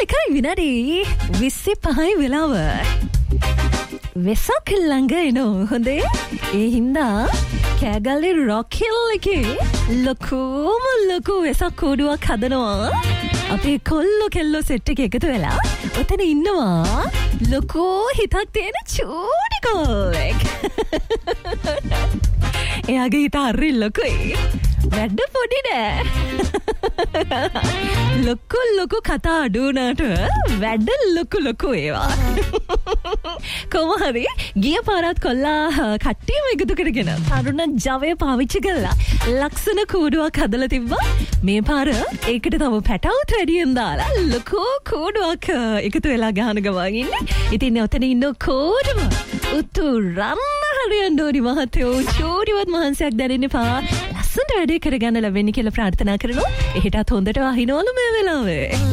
විනාඩි 25 වෙලාව. වෙසක් ළඟ එනෝ හොඳේ. ඒ හින්දා කෑගල්ලේ රොක් හිල් එකේ ලොකු වෙසක් කූඩුවක් හදනවා. අපේ කොල්ලෝ කෙල්ලෝ සෙට් එක එකතු වෙලා ඔතන ඉන්නවා ලොකෝ හිතක් තියෙන චූටි කොල්ලෙක්. එයාගේ හිත හරි ලොකුයි. වැඩ පොඩි නෑ. ලොකු කතා අඩු වුණාට වැඩ ලොකු ඒවා. කොහොම හරි ගිය පාරත් කොල්ලා කට්ටියම එකතු කරගෙන තරුණ ජවය පාවිච්චි කරලා ලක්ෂණ කූඩුවක් හදලා තිබ්බා. මේ පාර ඒකට තව පැටවුත් වැඩියෙන් දාලා ලොකෝ කූඩුවක් එකතු වෙලා ගහන ගමන් ඉන්නේ. ඉතින් ඔතන ඉන්න කෝඩුව උතුරන්න හරියන්න ඕනි මහත්තයෝ. චූටිවත් මහන්සියක් දැනෙන්න එපා. ලස්සනට වැඩේ කරගන්න ලැබෙන්න කියලා ප්‍රාර්ථනා කරනවා. එහෙටත් හොඳට වහිනවලු මේ වෙලාවේ.